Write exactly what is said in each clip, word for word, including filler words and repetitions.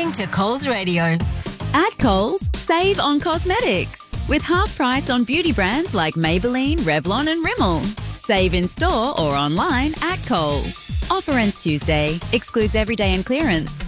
listening to Coles Radio. At Coles, save on cosmetics with half price on beauty brands like Maybelline, Revlon and Rimmel. Save in store or online at Coles. Offer ends Tuesday. Excludes everyday and clearance.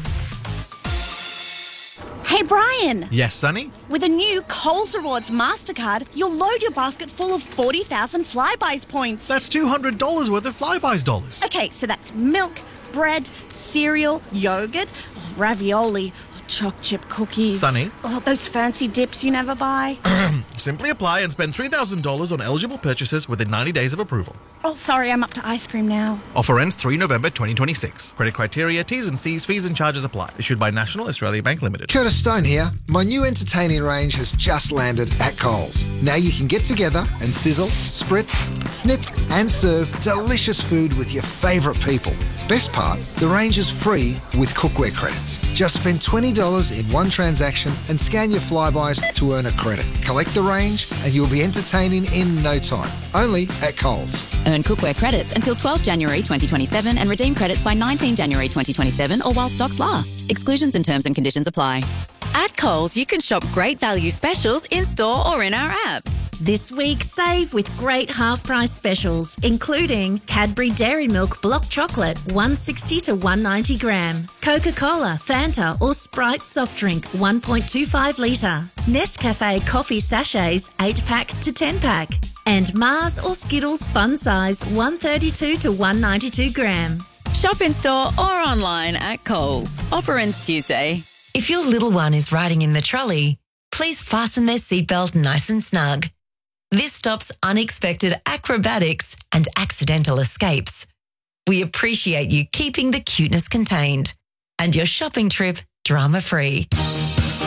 Hey, Brian. Yes, Sonny? With a new Coles Rewards MasterCard, you'll load your basket full of forty thousand Flybuys points. That's two hundred dollars worth of Flybuys dollars. Okay, so that's milk, bread, cereal, yogurt, ravioli, choc chip cookies. Sonny? Oh, those fancy dips you never buy. Simply apply and spend three thousand dollars on eligible purchases within ninety days of approval. Oh, sorry, I'm up to ice cream now. Offer ends the third of November twenty twenty-six. Credit criteria, T's and C's, fees and charges apply. Issued by National Australia Bank Limited. Curtis Stone here. My new entertaining range has just landed at Coles. Now you can get together and sizzle, spritz, snip and serve delicious food with your favourite people. Best part, the range is free with cookware credits. Just spend twenty dollars in one transaction and scan your Flybuys to earn a credit. Collect the range and you'll be entertaining in no time. Only at Coles. Earn cookware credits until twelfth January twenty twenty-seven and redeem credits by nineteenth January twenty twenty-seven or while stocks last. Exclusions and terms and conditions apply. At Coles, you can shop great value specials in-store or in our app. This week, save with great half-price specials, including Cadbury Dairy Milk Block Chocolate, one sixty to one ninety gram. Coca-Cola, Fanta or Sprite soft drink, one point two five litre. Nescafe coffee sachets, eight pack to ten pack. And Mars or Skittles fun size, one thirty-two to one ninety-two gram. Shop in-store or online at Coles. Offer ends Tuesday. If your little one is riding in the trolley, please fasten their seatbelt nice and snug. This stops unexpected acrobatics and accidental escapes. We appreciate you keeping the cuteness contained and your shopping trip drama-free.